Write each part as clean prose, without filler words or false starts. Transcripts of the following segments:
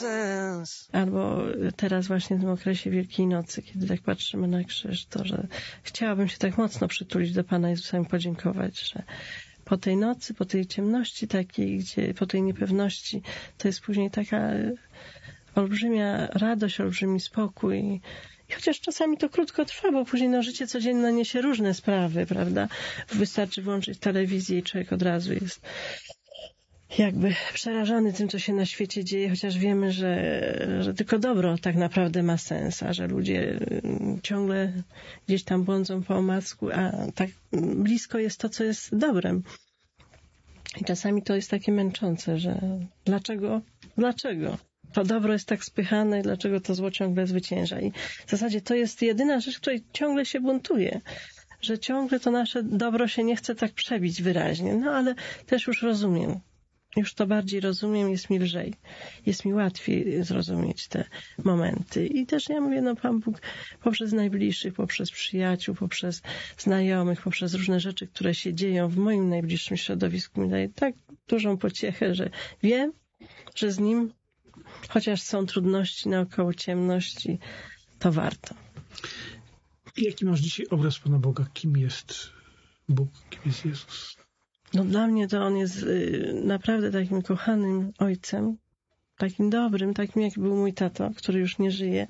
Albo teraz właśnie w tym okresie Wielkiej Nocy, kiedy tak patrzymy na krzyż, to, że chciałabym się tak mocno przytulić do Pana Jezusa i podziękować, że po tej nocy, po tej ciemności takiej, gdzie po tej niepewności, to jest później taka olbrzymia radość, olbrzymi spokój. I chociaż czasami to krótko trwa, bo później życie codzienne niesie różne sprawy, prawda? Wystarczy włączyć telewizję i człowiek od razu jest jakby przerażony tym, co się na świecie dzieje, chociaż wiemy, że tylko dobro tak naprawdę ma sens, a że ludzie ciągle gdzieś tam błądzą po omacku, a tak blisko jest to, co jest dobrem. I czasami to jest takie męczące, że dlaczego? To dobro jest tak spychane i dlaczego to zło ciągle zwycięża. I w zasadzie to jest jedyna rzecz, której ciągle się buntuje, że ciągle to nasze dobro się nie chce tak przebić wyraźnie. No ale też już rozumiem. Już to bardziej rozumiem, jest mi lżej. Jest mi łatwiej zrozumieć te momenty. I też ja mówię, Pan Bóg poprzez najbliższych, poprzez przyjaciół, poprzez znajomych, poprzez różne rzeczy, które się dzieją w moim najbliższym środowisku, mi daje tak dużą pociechę, że wiem, że z Nim, chociaż są trudności naokoło, ciemności, to warto. Jaki masz dzisiaj obraz Pana Boga? Kim jest Bóg? Kim jest Jezus? Dla mnie to On jest naprawdę takim kochanym ojcem, takim dobrym, takim jak był mój tato, który już nie żyje.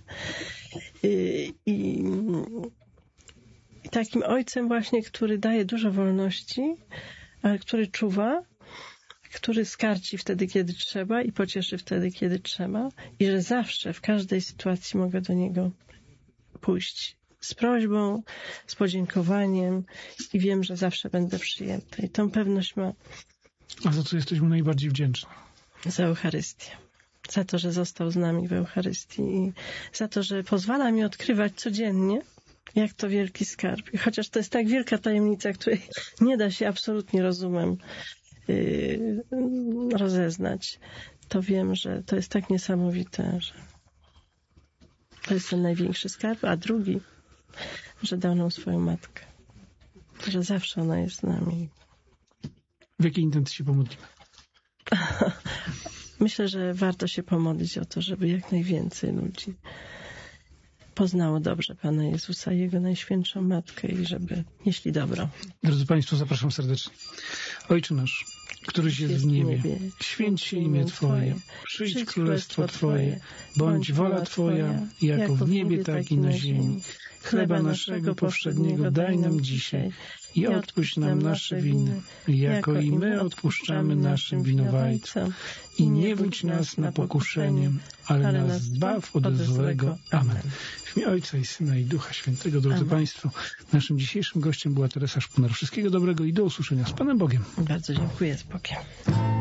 I takim ojcem właśnie, który daje dużo wolności, ale który czuwa, który skarci wtedy, kiedy trzeba i pocieszy wtedy, kiedy trzeba. I że zawsze, w każdej sytuacji mogę do Niego pójść z prośbą, z podziękowaniem i wiem, że zawsze będę przyjęta. I tą pewność ma. A za co jesteś mu najbardziej wdzięczna? Za Eucharystię. Za to, że został z nami w Eucharystii i za to, że pozwala mi odkrywać codziennie, jak to wielki skarb. I chociaż to jest tak wielka tajemnica, której nie da się absolutnie rozumem rozeznać, to wiem, że to jest tak niesamowite, że to jest ten największy skarb, a drugi, że dał nam swoją matkę. Że zawsze ona jest z nami. W jakiej intencji się pomodlimy? Myślę, że warto się pomodlić o to, żeby jak najwięcej ludzi poznało dobrze Pana Jezusa i Jego Najświętszą Matkę i żeby nieśli dobro. Drodzy Państwo, zapraszam serdecznie. Ojcze nasz, któryś jest w niebie, święć się imię Twoje, przyjdź królestwo Twoje, bądź wola Twoja, jako w niebie, tak i na ziemi. Chleba naszego powszedniego daj nam dzisiaj i odpuść nam nasze winy, jako i my odpuszczamy naszym winowajcom. I nie wódź nas na pokuszenie, ale nas zbaw od złego. Amen. W imię Ojca i Syna i Ducha Świętego. Drodzy Państwo, naszym dzisiejszym gościem była Teresa Szpunar. Wszystkiego dobrego i do usłyszenia z Panem Bogiem. Bardzo dziękuję, z Bogiem.